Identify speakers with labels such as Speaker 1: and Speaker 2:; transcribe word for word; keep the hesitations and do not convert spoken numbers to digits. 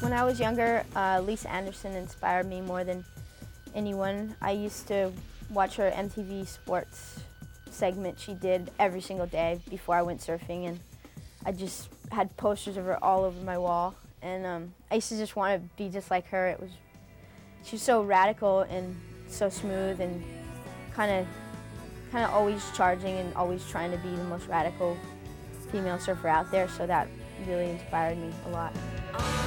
Speaker 1: When I was younger, uh, Lisa Anderson inspired me more than anyone. I used to watch her M T V sports segment she did every single day before I went surfing, and I just had posters of her all over my wall. And um, I used to just want to be just like her. It was, she was so radical and so smooth and kind of, kind of always charging and always trying to be the most radical female surfer out there. So that really inspired me a lot.